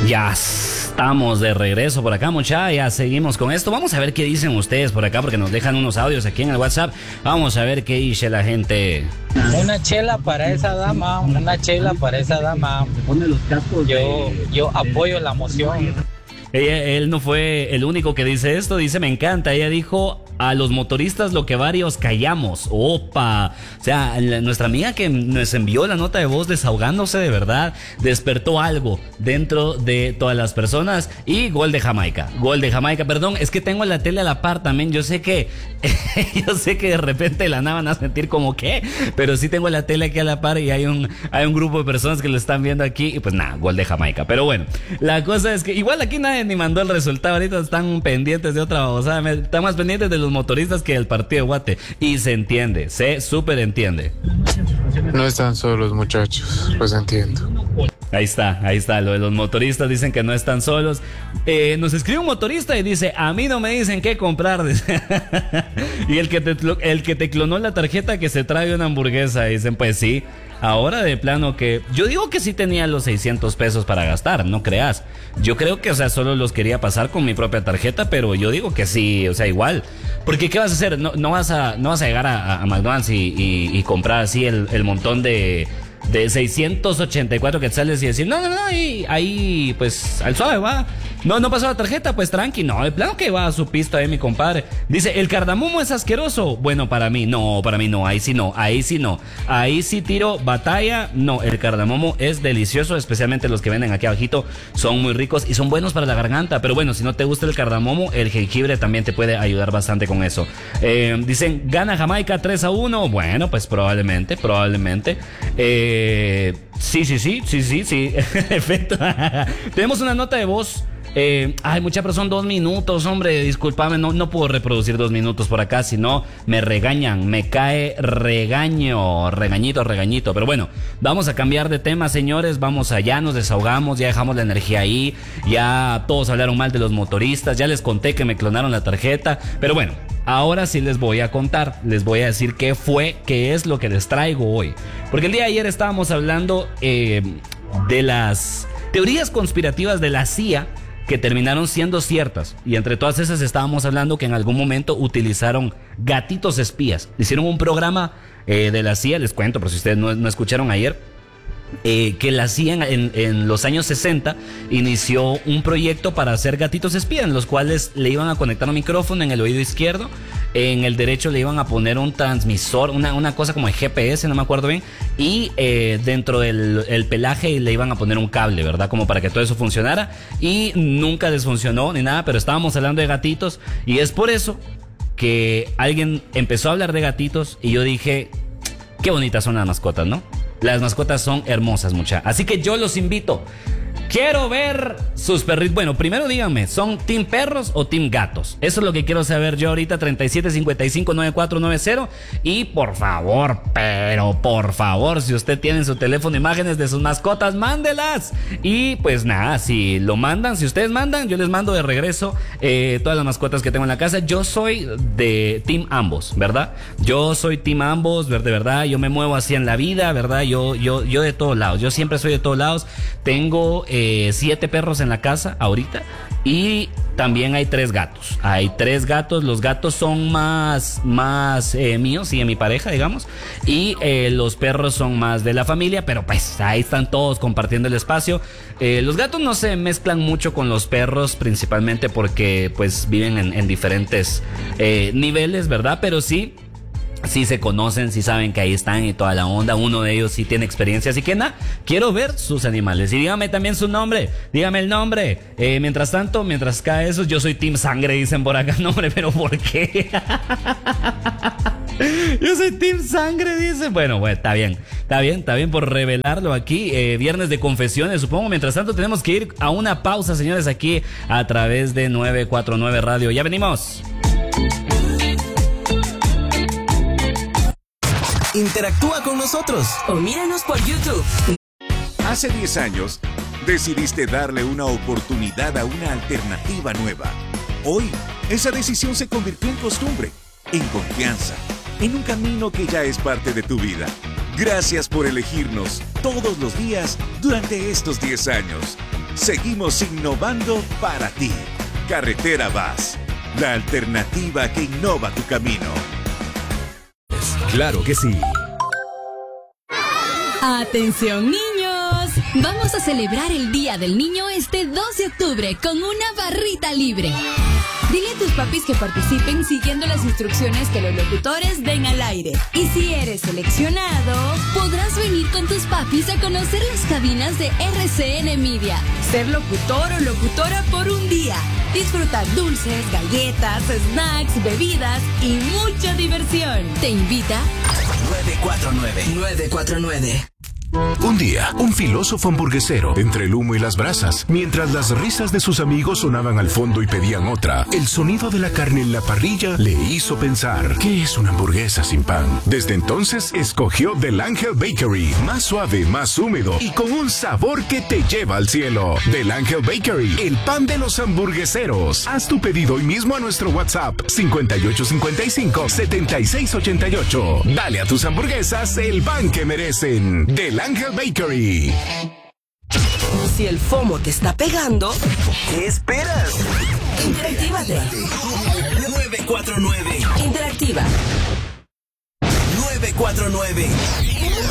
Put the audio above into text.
Ya estamos de regreso por acá, muchachos. Ya seguimos con esto. Vamos a ver qué dicen ustedes por acá, porque nos dejan unos audios aquí en el WhatsApp. Vamos a ver qué dice la gente. Una chela para esa dama, una chela para esa dama. Yo apoyo la moción. Él no fue el único que dice esto. Dice, me encanta. Ella dijo, a los motoristas lo que varios callamos. Opa. O sea, nuestra amiga que nos envió la nota de voz desahogándose de verdad, despertó algo dentro de todas las personas. Y gol de Jamaica. Gol de Jamaica. Perdón, es que tengo la tele a la par también. Yo sé que de repente la nada van a sentir como que, pero sí tengo la tele aquí a la par y hay un grupo de personas que lo están viendo aquí. Y pues nada, gol de Jamaica. Pero bueno, la cosa es que igual aquí nadie ni mandó el resultado. Ahorita están pendientes de otra babosada. Están más pendientes de los motoristas que del partido de Guate. Y se entiende, se súper entiende. No están solos, muchachos, pues entiendo. Ahí está, lo de los motoristas, dicen que no están solos. Nos escribe un motorista y dice, a mí no me dicen qué comprar. Y el que te clonó la tarjeta, que se trae una hamburguesa. Dicen, pues sí. Ahora de plano que... Yo digo que sí tenía los 600 pesos para gastar, no creas. Yo creo que, o sea, solo los quería pasar con mi propia tarjeta, pero yo digo que sí, o sea, igual. Porque ¿qué vas a hacer? No vas a llegar a McDonald's y comprar así el montón de 684 quetzales y decir, no, ahí pues al suave va. No pasó la tarjeta, pues tranqui. No, de plano que va a su pista mi compadre. Dice, ¿el cardamomo es asqueroso? Bueno, para mí no, ahí sí no. Ahí sí tiro batalla. No, el cardamomo es delicioso, especialmente los que venden aquí abajito, son muy ricos y son buenos para la garganta. Pero bueno, si no te gusta el cardamomo, el jengibre también te puede ayudar bastante con eso. Dicen, gana Jamaica 3-1. Bueno, pues probablemente. Sí. Efecto. Tenemos una nota de voz. Mucha, pero son 2 minutos, hombre. Discúlpame, no puedo reproducir 2 minutos por acá, si no me regañan, me cae regañito. Pero bueno, vamos a cambiar de tema, señores. Vamos allá, nos desahogamos, ya dejamos la energía ahí. Ya todos hablaron mal de los motoristas. Ya les conté que me clonaron la tarjeta. Pero bueno, ahora sí les voy a contar, les voy a decir qué es lo que les traigo hoy. Porque el día de ayer estábamos hablando de las teorías conspirativas de la CIA que terminaron siendo ciertas. Y entre todas esas estábamos hablando que en algún momento utilizaron gatitos espías. Hicieron un programa de la CIA, les cuento, por si ustedes no escucharon ayer. Que la CIA en los años 60 inició un proyecto para hacer gatitos espías, en los cuales le iban a conectar un micrófono en el oído izquierdo, en el derecho le iban a poner un transmisor, una cosa como de GPS, no me acuerdo bien, y dentro del pelaje le iban a poner un cable, ¿verdad? Como para que todo eso funcionara, y nunca les funcionó ni nada, pero estábamos hablando de gatitos, y es por eso que alguien empezó a hablar de gatitos, y yo dije, qué bonitas son las mascotas, ¿no? Las mascotas son hermosas, mucha. Así que yo los invito. Quiero ver sus perritos. Bueno, primero díganme, ¿son team perros o team gatos? Eso es lo que quiero saber yo ahorita, 37559490. Y por favor, si usted tiene en su teléfono imágenes de sus mascotas, mándelas. Y pues nada, si ustedes mandan, yo les mando de regreso todas las mascotas que tengo en la casa. Yo soy de team ambos, ¿verdad? Yo soy team ambos, de verdad. Yo me muevo así en la vida, ¿verdad? Yo de todos lados. Yo siempre soy de todos lados. Tengo 7 perros en la casa ahorita y también hay 3 gatos. Los gatos son más míos y de mi pareja, digamos, y los perros son más de la familia, pero pues ahí están todos compartiendo el espacio. Los gatos no se mezclan mucho con los perros, principalmente porque pues viven en diferentes niveles, ¿verdad? Pero sí se conocen, sí saben que ahí están y toda la onda. Uno de ellos sí tiene experiencia, así que nada, quiero ver sus animales. Y dígame también su nombre, dígame el nombre. Mientras cae eso, yo soy team sangre, dicen por acá. No, hombre, pero ¿por qué? Yo soy team sangre, dice. Bueno, está bien por revelarlo aquí. Viernes de confesiones, supongo. Mientras tanto tenemos que ir a una pausa, señores, aquí a través de 949 Radio. Ya venimos. Interactúa con nosotros o míranos por YouTube. Hace 10 años, decidiste darle una oportunidad a una alternativa nueva. Hoy, esa decisión se convirtió en costumbre, en confianza, en un camino que ya es parte de tu vida. Gracias por elegirnos todos los días durante estos 10 años. Seguimos innovando para ti. Carretera Vaz, la alternativa que innova tu camino. Claro que sí. ¡Atención, niños! Vamos a celebrar el Día del Niño este 2 de octubre con una barrita libre. Dile a tus papis que participen siguiendo las instrucciones que los locutores den al aire. Y si eres seleccionado, podrás venir con tus papis a conocer las cabinas de RCN Media. Ser locutor o locutora por un día. Disfrutar dulces, galletas, snacks, bebidas y mucha diversión. Te invita 949. Un día, un filósofo hamburguesero, entre el humo y las brasas, mientras las risas de sus amigos sonaban al fondo y pedían otra, el sonido de la carne en la parrilla le hizo pensar, ¿qué es una hamburguesa sin pan? Desde entonces, escogió Del Ángel Bakery, más suave, más húmedo y con un sabor que te lleva al cielo. Del Ángel Bakery, el pan de los hamburgueseros. Haz tu pedido hoy mismo a nuestro WhatsApp, 5855-7688. Dale a tus hamburguesas el pan que merecen. Del Ángel Bakery. Si el FOMO te está pegando, ¿qué esperas? Interactívate. 949. Interactiva. 949.